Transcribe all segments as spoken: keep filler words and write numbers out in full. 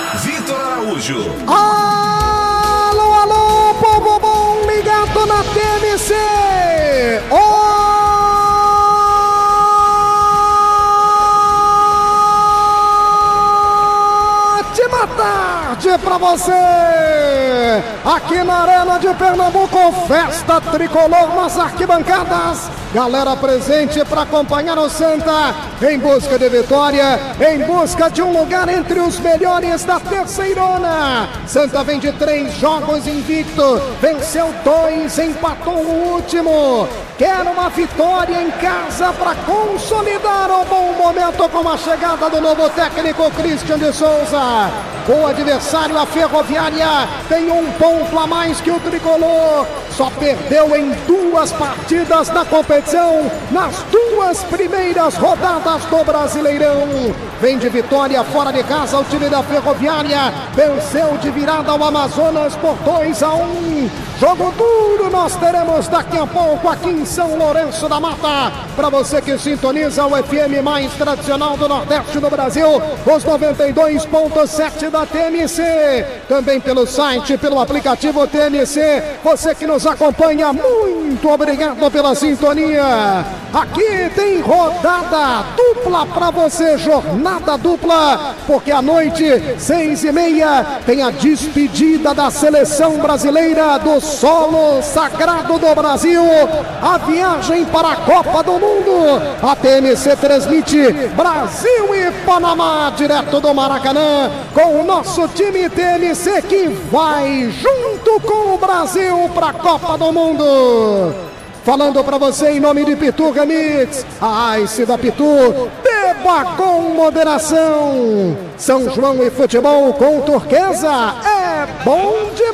Vitor Araújo. Alô, alô, povo bom ligado na T M C. Ótima tarde pra você. Aqui na Arena de Pernambuco, festa tricolor nas arquibancadas. Galera presente para acompanhar o Santa em busca de vitória, em busca de um lugar entre os melhores da terceirona. Santa vem de três jogos invicto, venceu dois, empatou o último. Quer uma vitória em casa para consolidar o bom momento com a chegada do novo técnico Christian de Souza. O adversário, a Ferroviária, tem um ponto a mais que o tricolor. Só perdeu em duas partidas da competição, nas duas primeiras rodadas do Brasileirão. Vem de vitória fora de casa o time da Ferroviária. Venceu de virada o Amazonas por dois a um. Jogo duro nós teremos daqui a pouco aqui em São Lourenço da Mata. Para você que sintoniza o F M mais tradicional do Nordeste do Brasil, os noventa e dois ponto sete da T M C. Também pelo site, pelo aplicativo T M C. Você que nos acompanha, muito obrigado pela sintonia. Aqui tem rodada dupla para você, jornada dupla, porque à noite, seis e meia, tem a despedida da seleção brasileira do solo sagrado do Brasil, a viagem para a Copa do Mundo. A T M C transmite Brasil e Panamá, direto do Maracanã, com o nosso time T M C que vai junto com o Brasil para a Copa do Mundo. Falando para você em nome de Pitu Remix, a Ice da Pitu, beba com moderação. São João e futebol com Turquesa é bom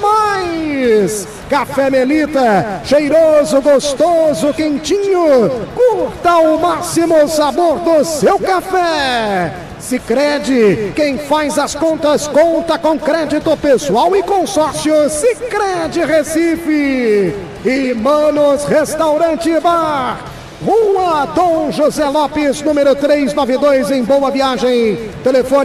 demais. Café Melita, cheiroso, gostoso, quentinho. Curta ao máximo o sabor do seu café. Sicredi, quem faz as contas conta com crédito pessoal e consórcio. Sicredi Recife. E Manos Restaurante e Bar, Rua Dom José Lopes, número trezentos e noventa e dois, em Boa Viagem. Telefone